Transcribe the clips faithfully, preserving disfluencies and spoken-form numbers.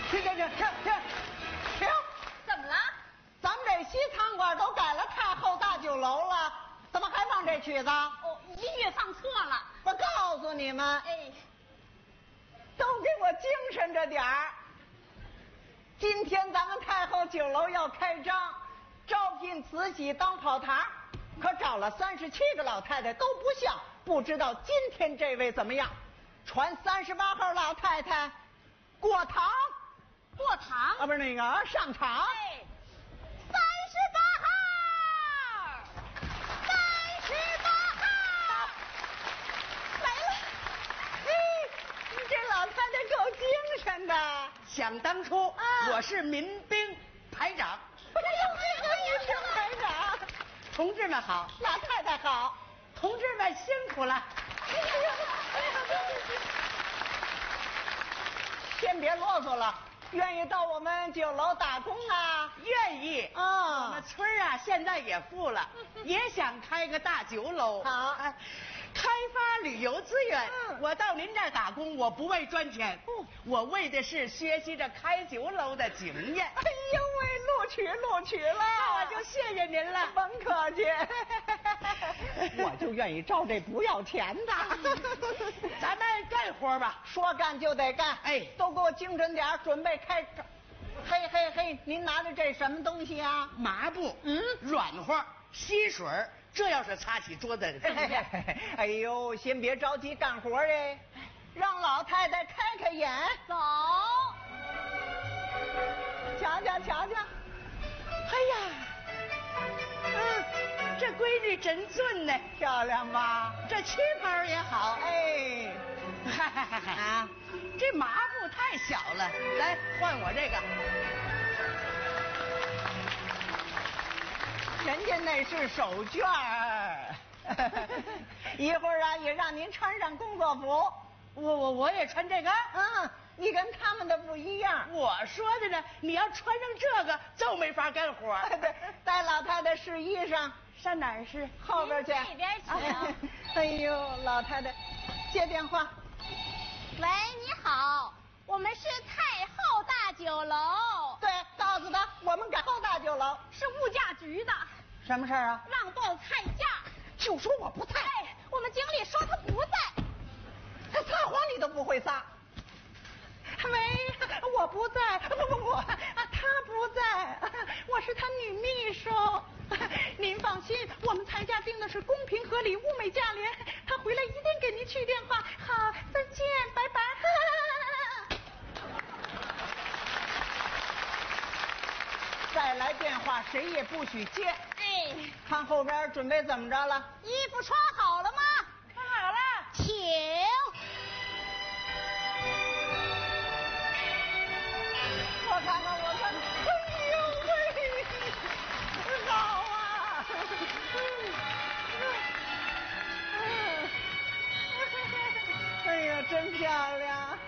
停停停停停停！ 怎么了？ 咱们这西餐馆都改了太后大酒楼了，怎么还放这曲子？ 哦，音乐放错了。 我告诉你们， 哎， 都给我精神着点儿。今天咱们太后酒楼要开张，招聘慈禧当跑堂，可找了三十七个老太太都不像，不知道今天这位怎么样？传三十八号老太太过堂， 过堂啊，不是那个上场。 哎，三十八号，三十八号来了。嘿，你这老太太够精神的。 想当初， 啊我是民兵排长。 哎呦，这个民兵排长， 同志们好， 老太太好。 同志们辛苦了。 哎呀，哎呀，先别啰嗦了，愿意到我们酒楼打工啊？ 愿意啊我们村儿啊，现在也富了，也想开个大酒楼。 好哎开发旅游资源。 嗯我到您这儿打工，我不为赚钱， 嗯我为的是学习着开酒楼的经验。 哎呦喂，录取录取了， 那我就谢谢您了。 甭客气，我就愿意招这不要钱的。 咱们干活吧。 说干就得干， 哎都给我精神点儿，准备开张。嘿嘿嘿，您拿的这什么东西啊？ 麻布， 嗯软和，吸水儿，这要是擦起桌子怎么样？ 哎呦，先别着急干活哎，让老太太开开眼， 走。 瞧瞧瞧瞧。 哎呀，嗯，这闺女真俊呢， 漂亮吧？ 这旗袍也好。 哎， 嗨嗨嗨嗨啊， 这麻布太小了，来换我这个。 人家那是手绢儿。一会儿啊，也让您穿上工作服。 我我我也穿这个。 嗯，你跟他们的不一样。 我说的呢，你要穿上这个就没法干活。 对，带老太太试衣裳， 上哪儿是？ 后边去。 这边请。 哎呦，老太太，接电话。 喂，你好，我们是太后大酒楼， 对，告诉他我们改后大酒楼。 是物价局的， 什么事儿啊？ 让报菜价。 就说我不在。 哎，我们经理说他不在。 他撒谎你都不会撒。喂，我不在，不不不，他不在，我是他女秘书。您放心，我们菜价定的是公平合理、物美价廉，他回来一定给您去电话。好，再见，拜拜。再来电话，谁也不许接。 哎， 看后边准备怎么着了？ 衣服穿好了吗？ 穿好了。 请。 我看看，我看看，哎呦喂，好啊！哎呀，真漂亮！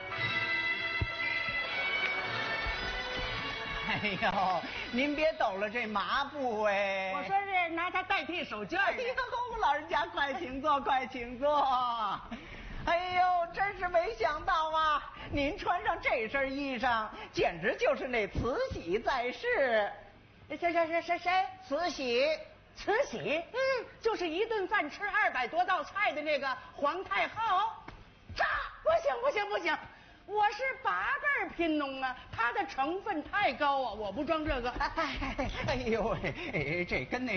哎呦，您别抖了这麻布哎！ 我说是拿它代替手绢哎的。 呦，老人家快请坐，快请坐。哎呦，真是没想到啊！您穿上这身衣裳，简直就是那慈禧在世。 谁谁谁谁谁？ 慈禧， 慈禧？嗯，就是一顿饭吃二百多道菜的那个皇太后。这不行不行不行，我是八辈贫农啊，它的成分太高啊，我不装这个。 哎呦喂，哎，这跟那。